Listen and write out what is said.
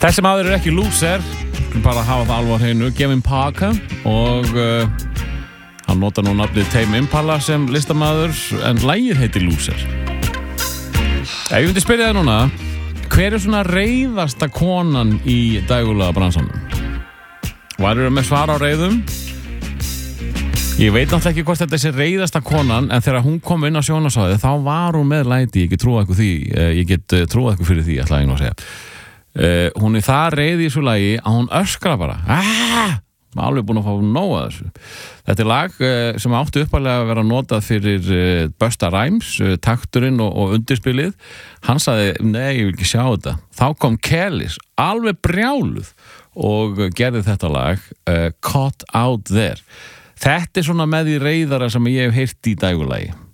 Þessi maður ekki loser, bara hafa það alveg á hreinu, Kevin Parker og hann notar nú nafnið Tame Impala sem listamaður en lagið heitir Loser. Ef ég myndi spyrja það núna, hver svona reiðasta konan í dægulega bransanum? Værirðu með svar á reiðum? Ég veit náttúrulega ekki hvort þetta sé reiðasta konan, en þegar hún kom inn á sjónvarpssvæðið þá var hún með læti, ég get trúað ykkur fyrir því, ætla ég nú að segja. Hún það reið í þessu lagi að hún öskra bara. Alveg búin að fá nóg að þessu. Þetta lag sem átti uppalega að vera notað fyrir Busta Rhymes, takturinn og undirspilið. Hann sagði, nei, ég vil ekki sjá þetta. Þá kom Kelis, alveg brjáluð og gerði þetta lag Caught Out There. Þetta svona með því reiðara sem ég hef heyrt í dægulagi.